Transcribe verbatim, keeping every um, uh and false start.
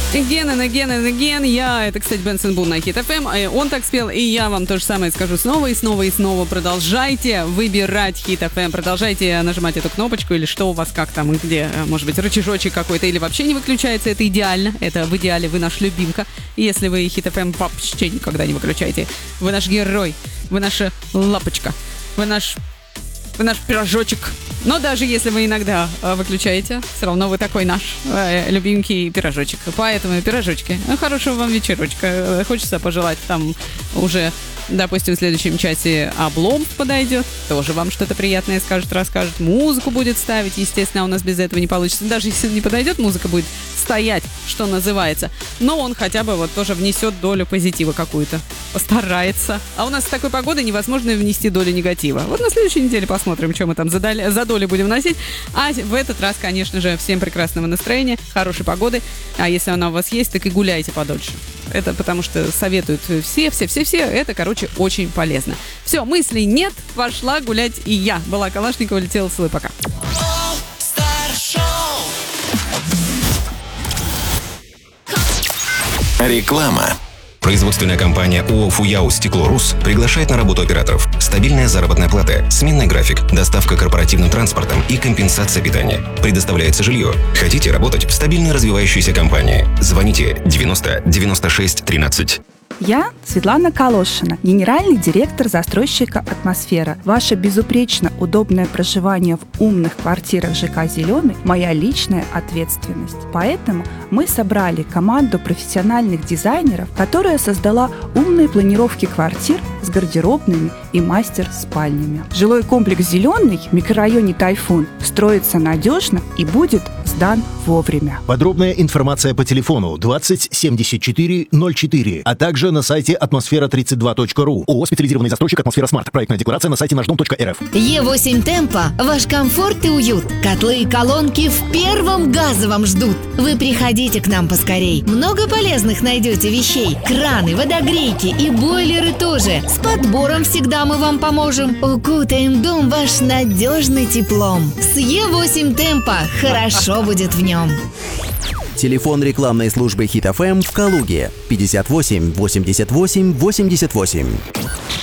Again and again and again. Я, это, кстати, Бенсон Бун на Hit эф эм. Он так спел, и я вам то же самое скажу снова и снова и снова. Продолжайте выбирать Hit эф эм. Продолжайте нажимать эту кнопочку или что у вас, как там, где, может быть, рычажочек какой-то или вообще не выключается. Это идеально. Это в идеале вы наш любимка. Если вы Hit эф эм вообще никогда не выключаете, вы наш герой, вы наша лапочка, вы наш... Вы наш пирожочек. Но даже если вы иногда э, выключаете, все равно вы такой наш э, любименький пирожочек. Поэтому, пирожочки, хорошего вам вечерочка. Хочется пожелать там уже, допустим, в следующем часе Облом подойдет. Тоже вам что-то приятное скажет, расскажет. Музыку будет ставить. Естественно, у нас без этого не получится. Даже если не подойдет, музыка будет стоять, что называется. Но он хотя бы вот тоже внесет долю позитива какую-то. Постарается. А у нас с такой погодой невозможно внести долю негатива. Вот на следующей неделе посмотрим, что мы там за, доли, за долю будем вносить. А в этот раз, конечно же, всем прекрасного настроения, хорошей погоды. А если она у вас есть, так и гуляйте подольше. Это потому что советуют все, все, все, все. Это, короче, очень полезно. Все, мыслей нет. Пошла гулять и я. Была Калашникова, летела, целую, пока. Реклама. Производственная компания ООО «Фуяус Стекло-Рус» приглашает на работу операторов. Стабильная заработная плата, сменный график, доставка корпоративным транспортом и компенсация питания. Предоставляется жилье. Хотите работать в стабильной развивающейся компании? Звоните девяносто девяносто шесть тринадцать. Я Светлана Калошина, генеральный директор застройщика «Атмосфера». Ваше безупречно удобное проживание в умных квартирах ЖК «Зеленый» – моя личная ответственность. Поэтому мы собрали команду профессиональных дизайнеров, которая создала умные планировки квартир с гардеробными и мастер-спальнями. Жилой комплекс «Зеленый» в микрорайоне Тайфун строится надежно и будет сдан вовремя. Подробная информация по телефону двадцать семьдесят четыре ноль четыре, а также на сайте атмосфера тридцать два точка ру. ООО «Специализированный застройщик «Атмосфера Смарт». Проектная декларация на сайте наш дом точка эр эф. Е восемь Темпо. Ваш комфорт и уют. Котлы и колонки в первом газовом ждут. Вы приходите к нам поскорей. Много полезных найдете вещей. Краны, водогрейки и бойлеры тоже. С подбором всегда мы вам поможем. Укутаем дом ваш надежный теплом. С Е восемь Темпо. Хорошо будет в нем. Телефон рекламной службы Hit эф эм в Калуге пятьдесят восемь восемьдесят восемь восемьдесят восемь.